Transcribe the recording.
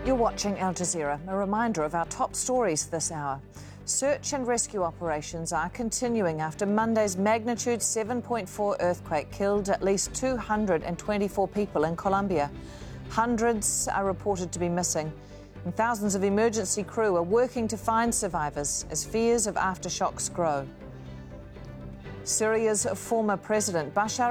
You're watching Al Jazeera. A reminder of our top stories this hour. Search and rescue operations are continuing after Monday's magnitude 7.4 earthquake killed at least 224 people in Colombia. Hundreds are reported to be missing, and thousands of emergency crew are working to find survivors as fears of aftershocks grow. Syria's former president Bashar